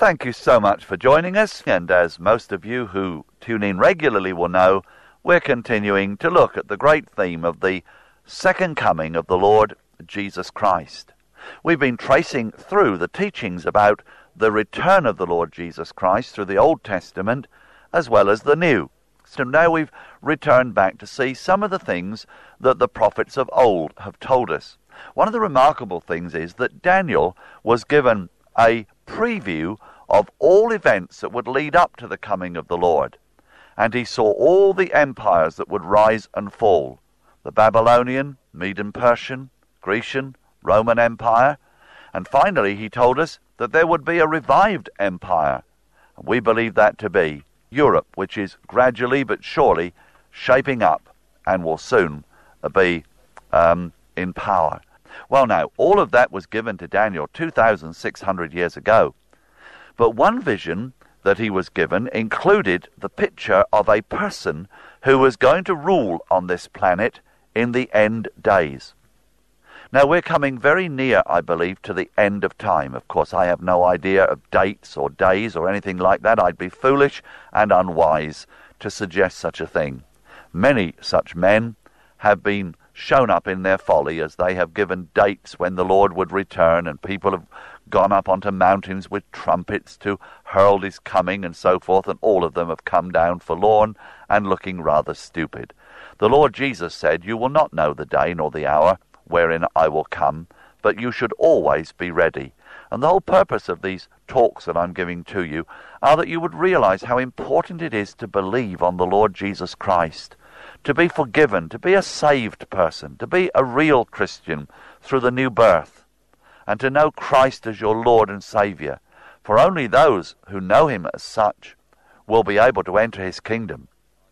thank you so much for joining us, and as most of you who tune in regularly will know, we're continuing to look at the great theme of the second coming of the Lord Jesus Christ. We've been tracing through the teachings about the return of the Lord Jesus Christ through the Old Testament as well as the New. So now we've returned back to see some of the things that the prophets of old have told us. One of the remarkable things is that Daniel was given a preview of all events that would lead up to the coming of the Lord. And he saw all the empires that would rise and fall. The Babylonian, Medo-Persian, Grecian, Roman Empire. And finally he told us that there would be a revived empire. And we believe that to be Europe, which is gradually but surely shaping up and will soon be in power. Well now, all of that was given to Daniel 2,600 years ago. But one vision that he was given included the picture of a person who was going to rule on this planet in the end days. Now we're coming very near, I believe, to the end of time. Of course, I have no idea of dates or days or anything like that. I'd be foolish and unwise to suggest such a thing. Many such men have been shown up in their folly as they have given dates when the Lord would return, and people have gone up onto mountains with trumpets to herald his coming and so forth, and all of them have come down forlorn and looking rather stupid. The Lord Jesus said, "You will not know the day nor the hour wherein I will come, but you should always be ready." And the whole purpose of these talks that I'm giving to you are that you would realize how important it is to believe on the Lord Jesus Christ, to be forgiven, to be a saved person, to be a real Christian through the new birth, and to know Christ as your Lord and Saviour. For only those who know him as such will be able to enter his kingdom.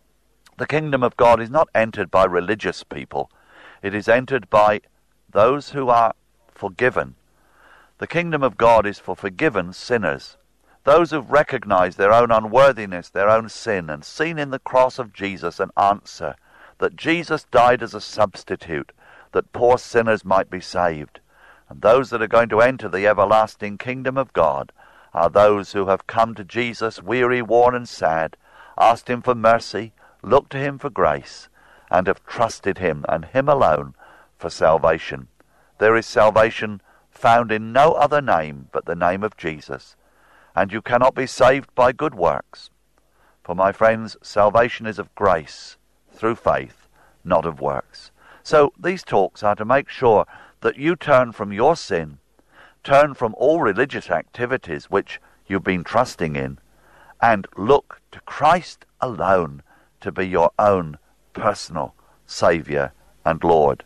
The kingdom of God is not entered by religious people. It is entered by those who are forgiven. The kingdom of God is for forgiven sinners, those who've recognized their own unworthiness, their own sin, and seen in the cross of Jesus an answer, that Jesus died as a substitute, that poor sinners might be saved. And those that are going to enter the everlasting kingdom of God are those who have come to Jesus weary, worn, and sad, asked him for mercy, looked to him for grace, and have trusted him and him alone for salvation. There is salvation found in no other name but the name of Jesus. And you cannot be saved by good works. For my friends, salvation is of grace, through faith, not of works. So these talks are to make sure that you turn from your sin, turn from all religious activities which you've been trusting in, and look to Christ alone to be your own personal Saviour and Lord.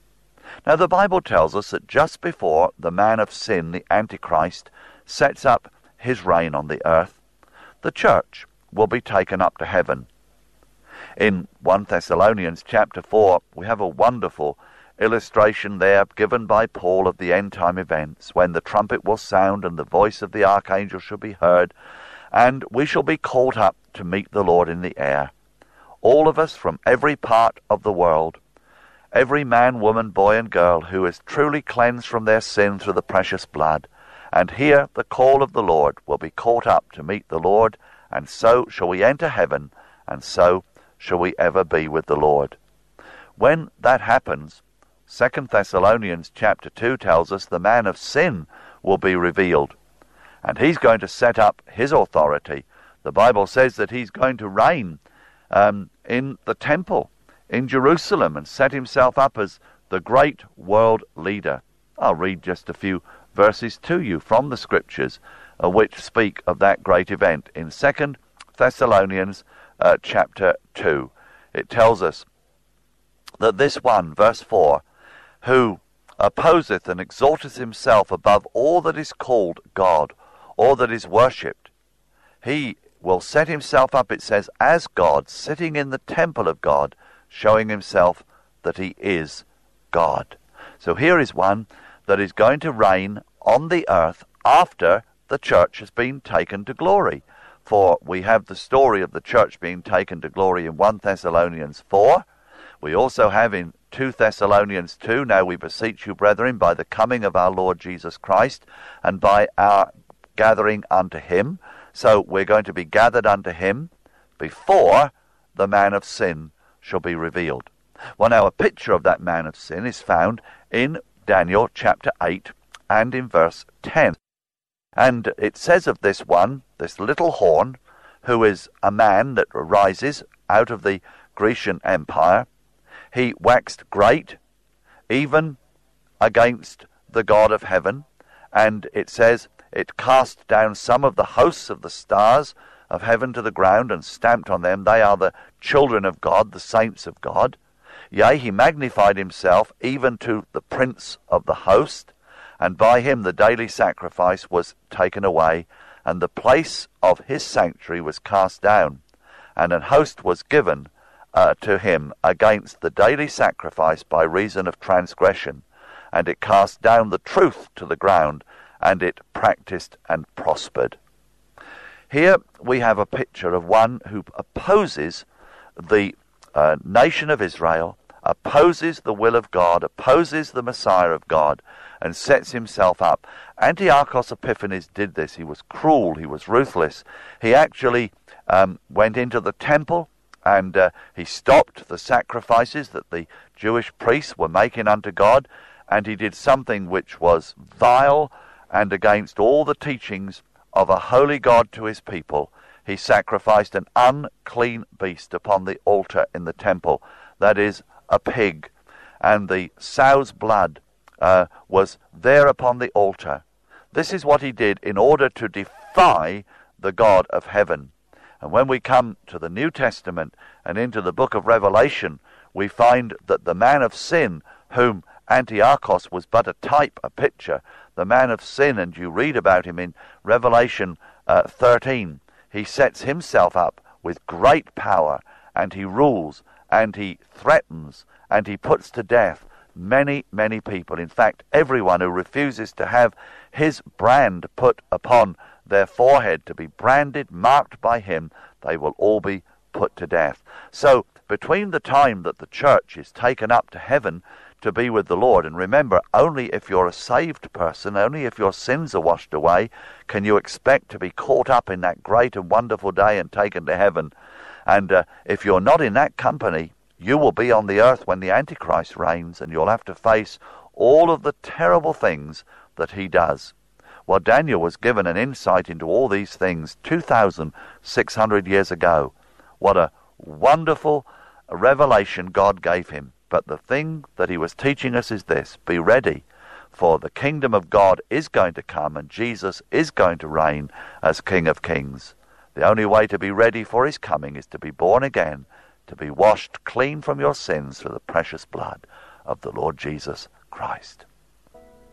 Now the Bible tells us that just before the man of sin, the Antichrist, sets up his reign on the earth, the church will be taken up to heaven. In 1 Thessalonians chapter 4, we have a wonderful illustration there given by Paul of the end-time events, when the trumpet will sound and the voice of the archangel shall be heard, and we shall be caught up to meet the Lord in the air. All of us from every part of the world, every man, woman, boy, and girl who is truly cleansed from their sin through the precious blood, and hear the call of the Lord, will be caught up to meet the Lord, and so shall we enter heaven, and so shall we ever be with the Lord. When that happens, 2 Thessalonians chapter 2 tells us the man of sin will be revealed, and he's going to set up his authority. The Bible says that he's going to reign in the temple in Jerusalem and set himself up as the great world leader. I'll read just a few verses to you from the Scriptures which speak of that great event. In 2 Thessalonians chapter 2, it tells us that this one, verse 4, who opposeth and exalteth himself above all that is called God, or that is worshipped, he will set himself up, it says, as God, sitting in the temple of God, showing himself that he is God. So here is one that is going to reign on the earth after the church has been taken to glory. For we have the story of the church being taken to glory in 1 Thessalonians 4. We also have in 2 Thessalonians 2, now we beseech you, brethren, by the coming of our Lord Jesus Christ, and by our gathering unto him. So we're going to be gathered unto him before the man of sin shall be revealed. Well, now a picture of that man of sin is found in Daniel chapter 8 and in verse 10. And it says of this one, this little horn, who is a man that arises out of the Grecian Empire, he waxed great, even against the God of heaven. And it says, it cast down some of the hosts of the stars of heaven to the ground, and stamped on them. They are the children of God, the saints of God. Yea, he magnified himself even to the prince of the host, and by him the daily sacrifice was taken away, and the place of his sanctuary was cast down, and an host was given to him against the daily sacrifice by reason of transgression, and it cast down the truth to the ground, and it practiced and prospered. Here we have a picture of one who opposes the nation of Israel, opposes the will of God, opposes the Messiah of God, and sets himself up. Antiochus Epiphanes did this. He was cruel, he was ruthless. He actually went into the temple, and he stopped the sacrifices that the Jewish priests were making unto God, and he did something which was vile and against all the teachings of a holy God to his people. He sacrificed an unclean beast upon the altar in the temple, that is, a pig, and the sow's blood was there upon the altar. This is what he did in order to defy the God of heaven. And when we come to the New Testament and into the book of Revelation, we find that the man of sin, whom Antiochus was but a type, a picture, the man of sin, and you read about him in Revelation 13, he sets himself up with great power, and he rules, and he threatens, and he puts to death many, many people. In fact, everyone who refuses to have his brand put upon their forehead, to be branded, marked by him, they will all be put to death. So, between the time that the church is taken up to heaven to be with the Lord, and remember, only if you're a saved person, only if your sins are washed away, can you expect to be caught up in that great and wonderful day and taken to heaven. And if you're not in that company, you will be on the earth when the Antichrist reigns, and you'll have to face all of the terrible things that he does. Well, Daniel was given an insight into all these things 2,600 years ago. What a wonderful revelation God gave him. But the thing that he was teaching us is this: be ready, for the kingdom of God is going to come, and Jesus is going to reign as King of Kings. The only way to be ready for his coming is to be born again, to be washed clean from your sins through the precious blood of the Lord Jesus Christ.